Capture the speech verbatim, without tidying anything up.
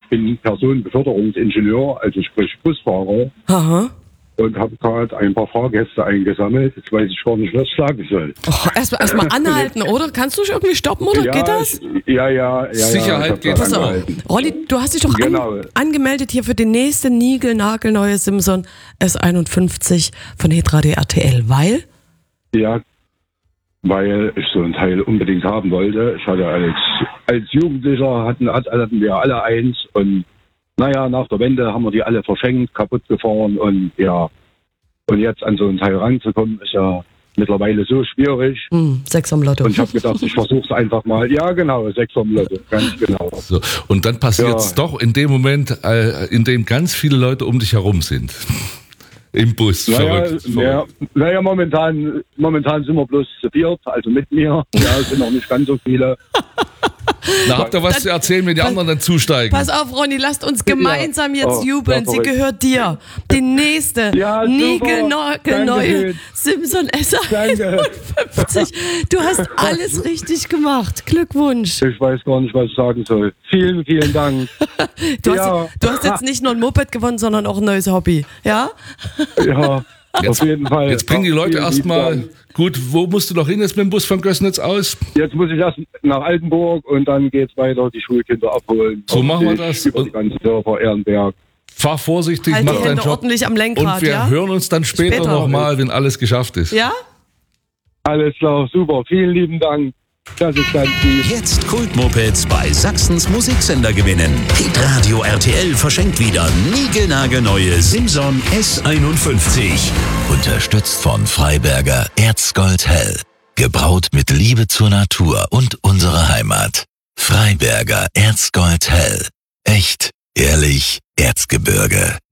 bin Personenbeförderungsingenieur, also sprich Busfahrer. Aha. Und habe gerade ein paar Fahrgäste eingesammelt. Jetzt weiß ich gar nicht, was ich sagen soll. Oh, Erstmal erst mal anhalten, oder? Kannst du dich irgendwie stoppen, oder ja, geht das? Ich, ja, ja, ja. Sicherheit ja, geht. Pass auf. Ronny, du hast dich doch genau. an, angemeldet hier für die nächste niegelnagelneue Simson S einundfünfzig von Hitradio R T L, weil? Ja, weil ich so ein Teil unbedingt haben wollte. Ich hatte als, als Jugendlicher, hatten, hatten wir alle eins und naja, nach der Wende haben wir die alle verschenkt, kaputt gefahren und ja, und jetzt an so ein Teil ranzukommen, ist ja mittlerweile so schwierig. Hm, sechs am Lotto. Und ich habe gedacht, ich versuche es einfach mal. Ja, genau, sechs am Lotto, ganz genau. So, und dann passiert es ja. doch in dem Moment, äh, in dem ganz viele Leute um dich herum sind. Im Bus. Naja, verrückt, naja, naja momentan, momentan sind wir bloß zu viert, also mit mir. Ja, es sind noch nicht ganz so viele. Na, habt ihr was Dann- zu erzählen, wenn die Pass- anderen dann zusteigen? Pass auf, Ronny, lasst uns gemeinsam Ja. jetzt Oh, jubeln. ja, Sie verrückt. gehört dir. Die nächste Ja, super. niegelnagelneue Dankeschön. Simson S Danke. einundfünfzig. Du hast alles richtig gemacht. Glückwunsch. Ich weiß gar nicht, was ich sagen soll. Vielen, vielen Dank. Du, Ja. hast, du hast jetzt nicht nur ein Moped gewonnen, sondern auch ein neues Hobby. Ja? Ja, Jetzt- auf jeden Fall. Jetzt bringen die Leute Vielen erstmal, lieben Dank. gut, wo musst du noch hin jetzt mit dem Bus von Gößnitz aus? Jetzt muss ich erst nach Altenburg und dann geht's weiter, die Schulkinder abholen. So machen wir Und das. Über die Und- ganzen Dörfer, Ehrenberg. Fahr vorsichtig, Halt die mach deinen Hände Job. ordentlich am Und Lenkrad, wir ja? hören uns dann später, Später. nochmal, wenn alles geschafft ist. Ja? Alles klar, super. Vielen lieben Dank. Das ist ganz lieb. Jetzt Kultmopeds bei Sachsens Musiksender gewinnen. Hitradio R T L verschenkt wieder niegelnagelneue Simson S einundfünfzig. Unterstützt von Freiberger Erzgold Hell. Gebraut mit Liebe zur Natur und unserer Heimat. Freiberger Erzgold Hell. Echt, ehrlich, Erzgebirge.